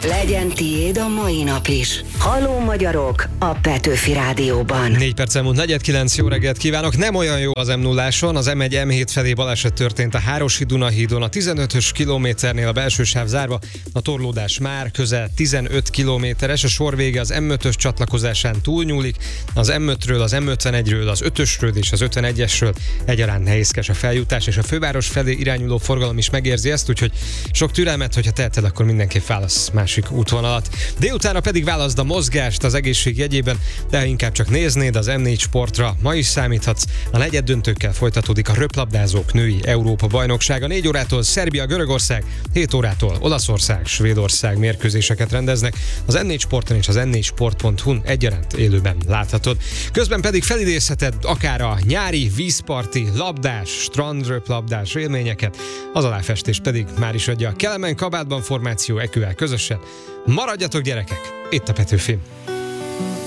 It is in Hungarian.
Legyen tiéd a mai nap is. Halló magyarok a Petőfi Rádióban. 4 perc múlt 4:09, jó reggelt kívánok. Nem olyan jó az M0-áson, az M1 M7 felé baleset történt a Hárosi-Dunahídon, a 15-ös kilométernél a belső sáv zárva, a torlódás már közel 15 kilométeres, a sor vége az M5-ös csatlakozásán túlnyúlik, az M5-ről, az M51-ről, az 5-ösről és az 51-esről egyaránt nehézkes a feljutás, és a főváros felé irányuló forgalom is megérzi ezt, úgyhogy sok türelmet, hogyha teheted, akkor mindenképp válasz másik útvonalat. Délutánra pedig válaszd a mozgást az egészség jegyében, de ha inkább csak néznéd az M4 Sportra, ma is számíthatsz. A negyeddöntőkkel folytatódik a röplabdázók női Európa-bajnoksága. 4 órától Szerbia, Görögország, 7 órától Olaszország, Svédország mérkőzéseket rendeznek. Az M4 Sporton és az n4sport.hu-n egyaránt élőben láthatod. Közben pedig felidézheted akár a nyári vízparti, labdás, strandröplabdás élményeket, az aláfestés pedig már is adja a Kelemen kabátban formáció EQ-vel közösen. Maradjatok gyerekek, itt a Petőfi.